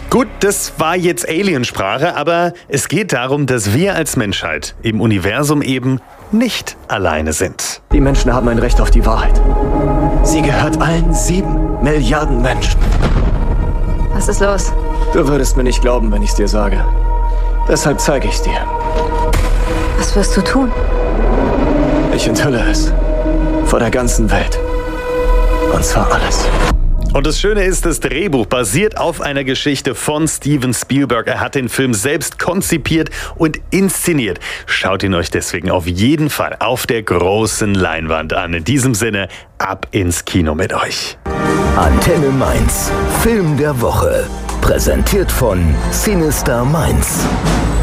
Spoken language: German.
Gut, das war jetzt Aliensprache, aber es geht darum, dass wir als Menschheit im Universum eben nicht alleine sind. Die Menschen haben ein Recht auf die Wahrheit. Sie gehört allen 7 Milliarden Menschen. Was ist los? Du würdest mir nicht glauben, wenn ich es dir sage. Deshalb zeige ich es dir. Was wirst du tun? Ich enthülle es. Vor der ganzen Welt. Und zwar alles. Und das Schöne ist, das Drehbuch basiert auf einer Geschichte von Steven Spielberg. Er hat den Film selbst konzipiert und inszeniert. Schaut ihn euch deswegen auf jeden Fall auf der großen Leinwand an. In diesem Sinne, ab ins Kino mit euch. Antenne Mainz. Film der Woche. Präsentiert von Sinister Mainz.